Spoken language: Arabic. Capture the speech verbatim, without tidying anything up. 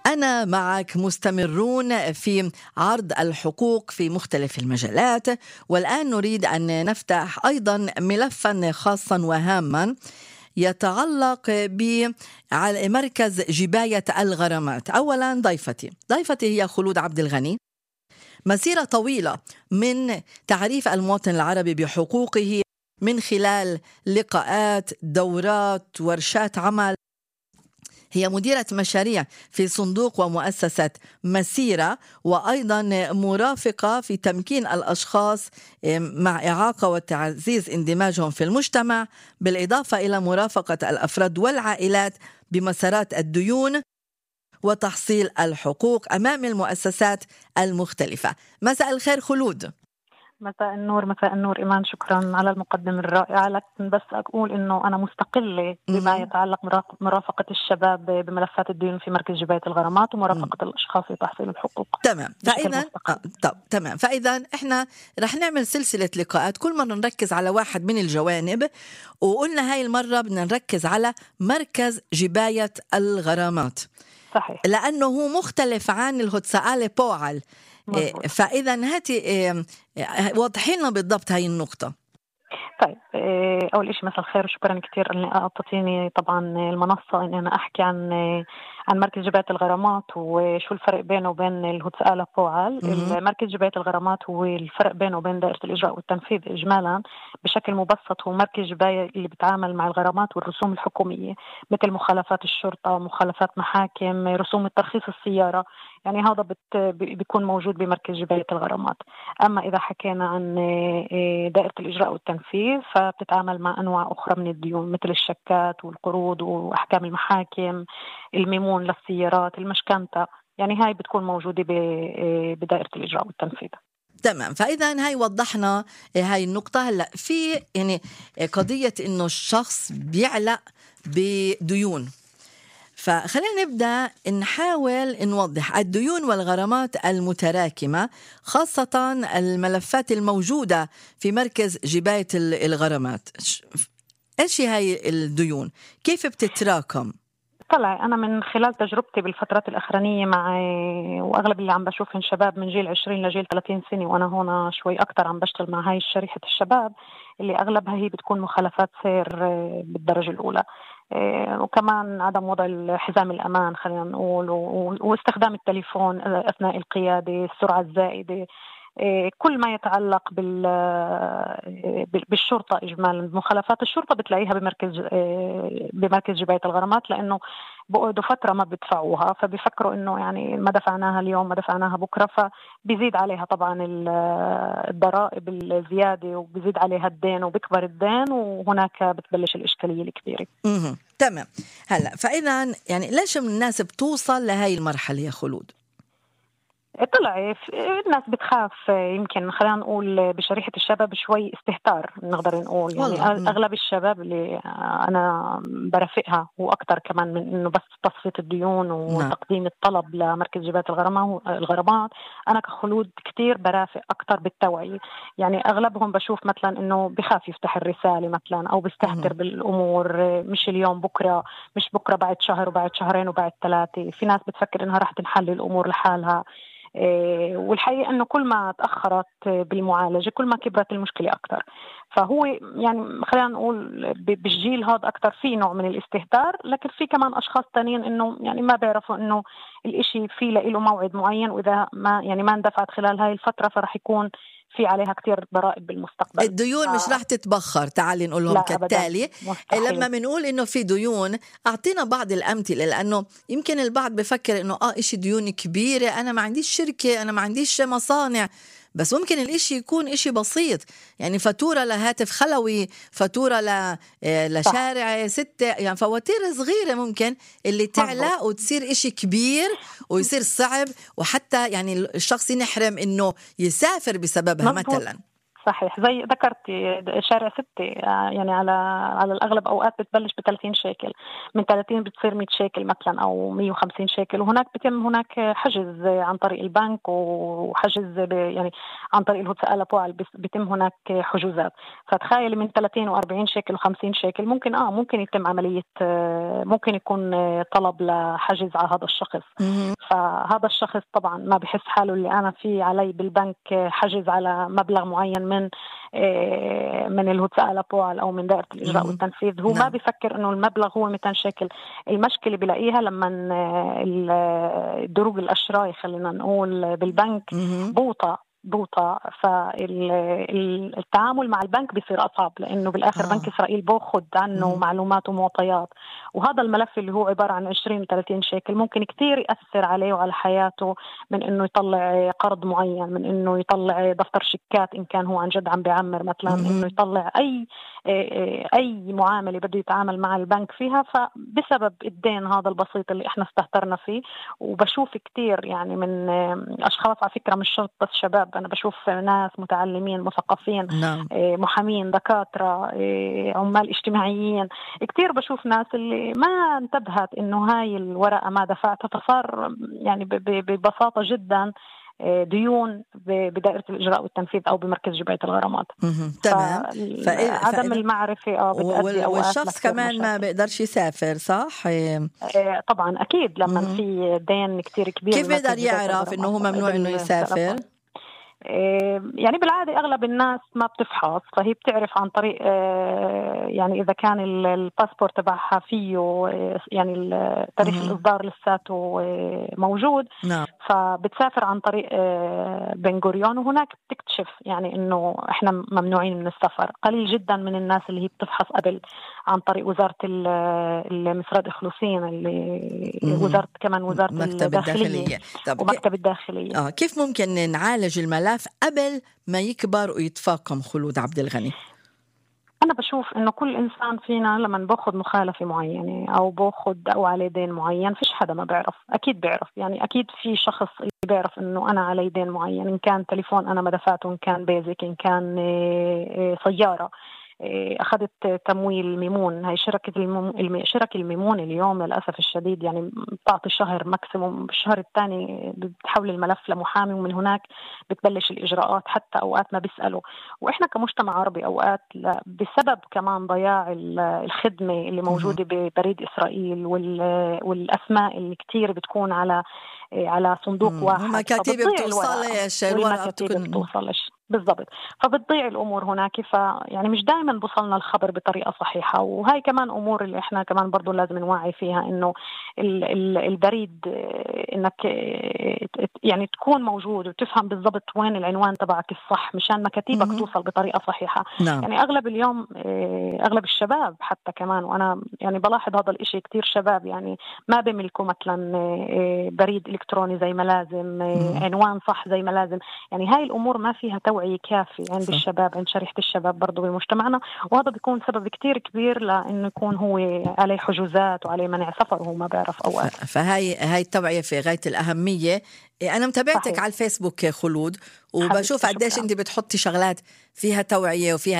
أنا معك مستمرون في عرض الحقوق في مختلف المجالات، والآن نريد أن نفتح أيضا ملفا خاصا وهاما يتعلق بمركز جباية الغرامات. أولا ضيفتي ضيفتي هي خلود عبد الغني، مسيرة طويلة من تعريف المواطن العربي بحقوقه من خلال لقاءات، دورات، ورشات عمل. هي مديرة مشاريع في صندوق ومؤسسة مسيرة، وأيضا مرافقة في تمكين الأشخاص مع إعاقة وتعزيز اندماجهم في المجتمع، بالإضافة إلى مرافقة الأفراد والعائلات بمسارات الديون وتحصيل الحقوق أمام المؤسسات المختلفة. مساء الخير خلود. مساء النور. مساء النور إيمان، شكرا على المقدمة الرائعة. لكن بس أقول إنه أنا مستقلة بما يتعلق مرافقة الشباب بملفات الديون في مركز جباية الغرامات ومرافقة مم. الأشخاص لتحصيل الحقوق. تمام. فإذا آه طب تمام فإذا إحنا رح نعمل سلسلة لقاءات كل مرة نركز على واحد من الجوانب، وقلنا هاي المرة بدنا نركز على مركز جباية الغرامات. صحيح. لأنه هو مختلف عن الهوتسالة بوعل. فإذا هاتي وضحي لنا بالضبط هاي النقطة. طيب، أول إشي مساء الخير وشكرا كتير أني أعطيتيني طبعا المنصة أن أنا أحكي عن عن مركز جباية الغرامات وشو الفرق بينه وبين الهوتسالة بوعل. مركز جباية الغرامات هو الفرق بينه وبين دائرة الإجراء والتنفيذ إجمالا بشكل مبسط. هو مركز جباية اللي بيتعامل مع الغرامات والرسوم الحكومية مثل مخالفات الشرطة، مخالفات محاكم، رسوم الترخيص السيارة، يعني هذا بيكون موجود بمركز جباية الغرامات. أما إذا حكينا عن دائرة الإجراء والتنفيذ فبتتعامل مع أنواع أخرى من الديون مثل الشكات والقروض وأحكام المحاكم، الميمون للسيارات، المشكنتة، يعني هاي بتكون موجودة بدائرة الإجراء والتنفيذ. تمام. فإذا هاي وضحنا هاي النقطة. هلأ في يعني قضية إنه الشخص بيعلق بديون، فخلينا نبدأ نحاول نوضح الديون والغرامات المتراكمة، خاصة الملفات الموجودة في مركز جباية الغرامات. إيش هاي الديون؟ كيف بتتراكم؟ طلع أنا من خلال تجربتي بالفترات الأخرانية مع وأغلب اللي عم بشوفهم شباب من جيل عشرين لجيل ثلاثين سنة، وأنا هنا شوي أكتر عم بشتغل مع هاي الشريحة الشباب اللي أغلبها هي بتكون مخالفات سير بالدرجة الأولى، وكمان عدم وضع حزام الأمان خلينا نقول، واستخدام التليفون أثناء القيادة، السرعة الزائدة، كل ما يتعلق بالشرطة إجمالا. مخالفات الشرطة بتلاقيها بمركز بمركز جباية الغرامات، لأنه بقعدوا فترة ما بدفعوها فبيفكروا إنه يعني ما دفعناها اليوم ما دفعناها بكرة، فبيزيد عليها طبعا الضرائب الزيادة وبيزيد عليها الدين وبيكبر الدين، وهناك بتبلش الإشكالية الكبيرة. امم تمام. هلا فإذا يعني ليش من الناس بتوصل لهاي المرحلة يا خلود؟ طلع الناس بتخاف، يمكن خلينا نقول بشريحة الشباب شوي استهتار نقدر نقول، يعني أغلب الشباب اللي أنا برافقها وأكتر كمان من إنه بس تصفية الديون وتقديم الطلب لمركز جباية الغرامات، أنا كخلود كتير برافق أكتر بالتوعية. يعني أغلبهم بشوف مثلا إنه بخاف يفتح الرسالة مثلا أو بيستهتر بالأمور، مش اليوم بكرة، مش بكرة بعد شهر وبعد شهرين وبعد ثلاثة. في ناس بتفكر إنها راح تنحل الأمور لحالها، والحقيقة أنه كل ما تأخرت بالمعالجة كل ما كبرت المشكلة أكتر. فهو يعني خلينا نقول بالجيل هذا أكتر في نوع من الاستهتار، لكن في كمان أشخاص تانيين إنه يعني ما بيعرفوا إنه الإشي فيه له موعد معين، وإذا ما يعني ما اندفعت خلال هاي الفترة فرح يكون في عليها كتير ضرائب بالمستقبل. الديون آه. مش راح تتبخر. تعالي نقول لهم كالتالي، لما بنقول إنه في ديون أعطينا بعض الأمثلة، لأنه يمكن البعض بفكر إنه آه إشي ديون كبيرة، أنا ما عنديش شركة، أنا ما عنديش مصانع، بس ممكن الإشي يكون إشي بسيط، يعني فاتورة لهاتف خلوي، فاتورة ل... لشارع ستة، يعني فواتير صغيرة ممكن اللي تعلى وتصير إشي كبير ويصير صعب، وحتى يعني الشخص ينحرم إنه يسافر بسببها مزبوط. مثلا. صحيح زي ذكرتي شارع ستة يعني على على الأغلب أوقات بتبلش بثلاثين شيكل، من ثلاثين بتصير مية شيكل مثلا أو مية وخمسين شيكل، وهناك بتم هناك حجز عن طريق البنك وحجز يعني عن طريق الهوتساء بوعل بتم هناك حجوزات. فتخيل من ثلاثين وأربعين شيكل وخمسين شيكل ممكن آه ممكن يتم عملية ممكن يكون طلب لحجز على هذا الشخص. فهذا الشخص طبعا ما بحس حاله اللي أنا في علي بالبنك حجز على مبلغ معين من من الهوتساء بوعل أو من دائرة الإجراء والتنفيذ، هو نعم. ما بيفكر إنه المبلغ هو مئتين شيكل. المشكلة بلاقيها لما الدروج الأشراي خلينا نقول بالبنك بوطة بوطة، فالتعامل مع البنك بيصير أصعب لأنه بالآخر آه. بنك إسرائيل بأخذ عنه مم. معلومات ومعطيات، وهذا الملف اللي هو عبارة عن عشرين وثلاثين شيكل ممكن كتير يأثر عليه وعلى حياته، من إنه يطلع قرض معين، من إنه يطلع دفتر شيكات إن كان هو عن جد عم بيعمر مثلا، مم. إنه يطلع أي أي معاملة بده يتعامل مع البنك فيها، فبسبب الدين هذا البسيط اللي إحنا استهترنا فيه. وبشوف كتير يعني من أشخاص على فكرة مش شرط بس شباب، أنا بشوف ناس متعلمين مثقفين نعم. محامين دكاترة عمال اجتماعيين كتير، بشوف ناس اللي ما انتبهت إنه هاي الورقة ما دفعتها، فصار يعني ببساطة جدا ديون بدائرة الإجراء والتنفيذ أو بمركز جباية الغرامات. تمام. فإذا عدم المعرفة آه بتأدي والشخص كمان مشاكل. ما بيقدرش يسافر صح؟ طبعا أكيد لما مم. في دين كتير كبير كيف بيقدر يعرف إنه هو ممنوع إنه يسافر؟ يعني بالعادة أغلب الناس ما بتفحص، فهي بتعرف عن طريق يعني إذا كان الباسبور تبعها فيه يعني تاريخ الإصدار لساته موجود نعم. فبتسافر عن طريق بن غوريون، وهناك بتكتشف يعني إنه إحنا ممنوعين من السفر. قليل جدا من الناس اللي هي بتفحص قبل عن طريق وزارة المسراد إخلوصين اللي مم. وزارة كمان وزارة مكتب الداخلية ومكتب الداخلية. آه كيف ممكن نعالج الملف قبل ما يكبر ويتفاقم خلود عبد الغني؟ أنا بشوف إنه كل إنسان فينا لما باخد مخالفة معينة أو باخد أو عليه دين معين، فيش حدا ما بيعرف، أكيد بيعرف يعني أكيد في شخص اللي بيعرف إنه أنا علي دين معين، إن كان تليفون أنا ما دفعته، إن كان بيزك، إن كان سيارة أخذت تمويل ميمون. هاي شركة المم... شركة الميمون اليوم للأسف الشديد يعني بتعطي شهر ماكسيموم، بالشهر الثاني بتحول الملف لمحامي، ومن هناك بتبلش الإجراءات، حتى أوقات ما بيسألوا. وإحنا كمجتمع عربي أوقات بسبب كمان ضياع الخدمة اللي موجودة ببريد إسرائيل وال... والأسماء اللي كتير بتكون على على صندوق مم. واحد، وما كاتبة بتوصلش الورقة بتوصلش بالضبط، فبتضيع الأمور هناك. فيعني مش دائما بوصلنا الخبر بطريقة صحيحة، وهاي كمان أمور اللي إحنا كمان برضو لازم نوعي فيها، إنه البريد إنك يعني تكون موجود وتفهم بالضبط وين العنوان تبعك الصح مشان مكاتيبك توصل بطريقة صحيحة. نعم. يعني أغلب اليوم أغلب الشباب حتى كمان، وأنا يعني بلاحظ هذا الإشي كتير شباب يعني ما بيملكوا مثلا بريد إلكتروني زي ما لازم، مم. عنوان صح زي ما لازم. يعني هاي الأمور ما فيها توعية كافي عند صح. الشباب، عند شريحة الشباب برضو بمجتمعنا، وهذا بيكون سبب كتير كبير لأنه يكون هو عليه حجوزات وعليه منع سفر وهو ما بيعرف أوقات. فهاي هاي التوعية في غاية الأهمية. أنا متابعتك صحيح. على الفيسبوك خلود، وبشوف قديش أنت بتحطي شغلات فيها توعية وفيها